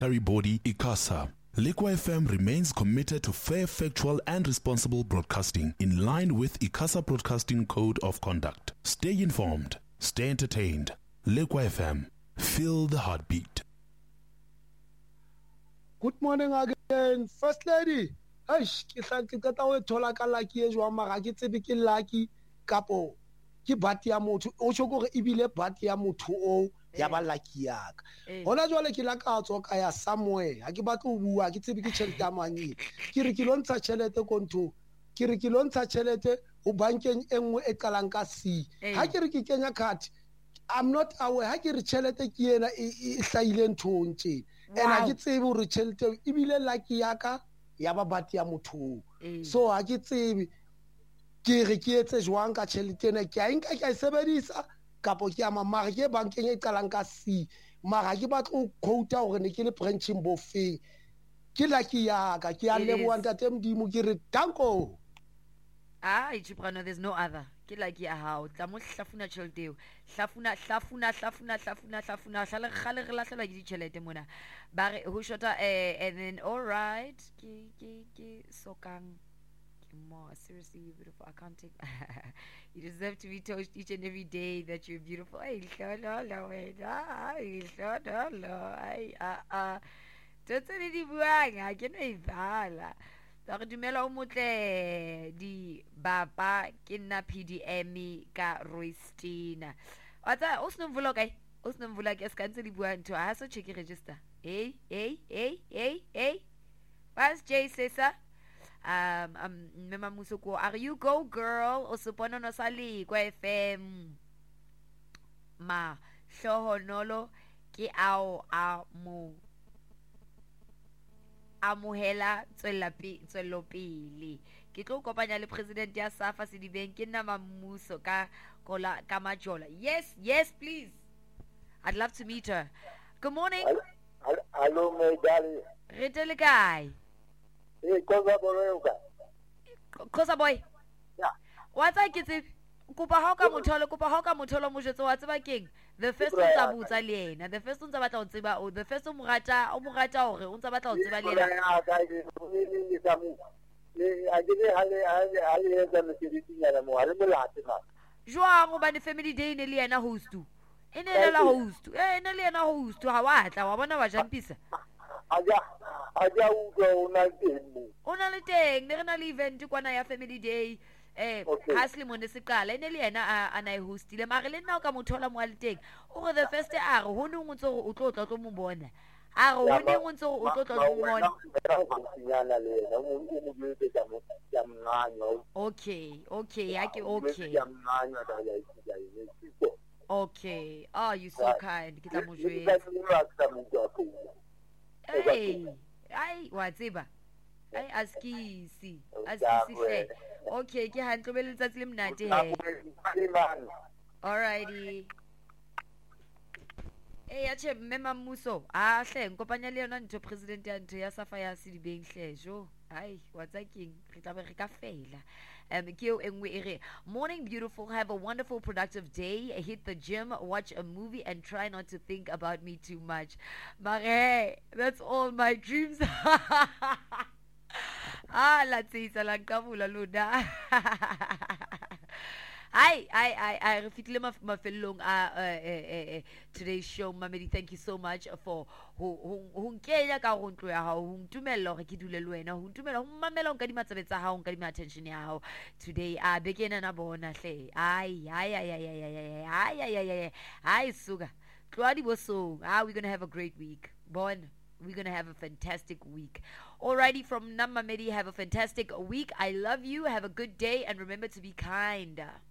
body ICASA. Lekwa FM remains committed to fair, factual and responsible broadcasting in line with ICASA Broadcasting Code of Conduct. Stay informed, stay entertained. Lekwa FM, feel the heartbeat. Good morning again, First Lady. Ke qeta ho thola ka lucky e jwa mara ke tsebe ke lucky kapo ke bat ya motho o tshoko gore ibile bat ya motho o ya ba lucky yaka hona jwale ke la ka tswa ka ya somewhere ha ke batla ho bua ke tsebe ke tšhelete ya manyele ke re ke lontsha tšhelete konto ke re ke lontsha tšhelete ho bankeng enngwe e qalang ka C ha ke re ke kenya card I'm not aware ha ke re tšhelete ke ena e hlaile nthong tje ena ke tsebe hore tšhelete ibile lucky yaka ya ba bat ya motho so ha ke tsebe ke re ke etse jwang ka tšhelete ena ke a nka ke a sebedisa kapo ke ama mara ke bankeng e qalang ka C mara ke batla ho quote hore ne ke le branching bofeng ke lucky yaka ke a leboha ntate Modimo ke re danko Chiprano, there's no other. Ke lucky ya hao tla mo hlafuna tšhelete eo hlafuna hlale khale re lahlela ke ditšhelete mona ba re ho shota and then all right ke sokang more seriously you're beautiful. I can't take you deserve to be told each and every day that you're beautiful. Hey, totally di buang ha ke no ibala ba re dumela o motle di baba ke nna PDM ka Roystina whatsa o sno mvula kae o sno mvula ke ska ntse di bua ntho ha so check register hey what's Jay Sesa Mema Musoko, are you go girl o supona no sali kwa FM ma hlohonolo ke ao a mo amohela tswelopele ke tlo kopanya le president ya SAFA Sedibeng ke nna Mamuso ka Majola. Yes please, I'd love to meet her. Good morning. Hello my darling. Re tele kae? Khosa boy. Yeah. What's I get it? Kupa hoka motolo mo jetso wa tseba keng the first one tsa butsa le ena the first one tsa batla o tseba o the first o mo rata hore o ntsa batla o tseba le ena jwang o ba ne family day ne le ena host ene le host ene le ena host ha wa tla wa bona wa jampisa aja ona le teng ne re na le event kwana ya family day ha selemo ne se qala ene le yena a na e hostile mara le nna o ka mothola mo le teng o re the first a re ho neng o ntse o tlo mo bona a re ho neng o ntse o tlo mo bona okay you so kind ke tla mo jwetsa ai wa tseba ai askisi hle okay ke hantle be letsatsi le mnate he alrighty ya che Mema Muso hle nkopanya le yona ntho president ya ntho ya SAFA ya Sedibeng hle jo ai wa tsaking re tla be re ka fela ke o engwe ere morning beautiful, have a wonderful productive day, hit the gym, watch a movie and try not to think about me too much. Mare, that's all my dreams. La tsitsa la nkabula lona. I refitile mafellong today's show. Mamedi, thank you so much for ho nkenya ka go ntlo ya hao, ho ntumella hore ke dule le wena, ho ntumella ho mamela ka dimatsebe tsa hao, ka di attention ya hao today. Bekena na bona hle ai suga tlwadi boso. We're gonna have a great week bon. We're going to have a fantastic week. Alrighty, from Namamedi, have a fantastic week. I love you. Have a good day. And remember to be kind.